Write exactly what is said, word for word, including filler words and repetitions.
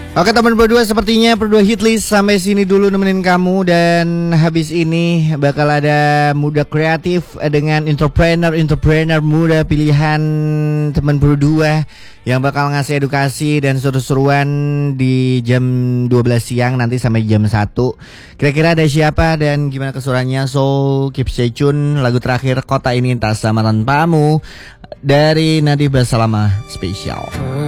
Oke teman berdua, sepertinya berdua hitlist sampai sini dulu nemenin kamu. Dan habis ini bakal ada muda kreatif dengan entrepreneur-entrepreneur muda pilihan teman berdua yang bakal ngasih edukasi dan seru-seruan di jam dua belas siang nanti sampai jam satu. Kira-kira ada siapa dan gimana kesurannya? So keep stay tune. Lagu terakhir Kota Ini Tak Sama Tanpamu dari Nadif Basalamah spesial.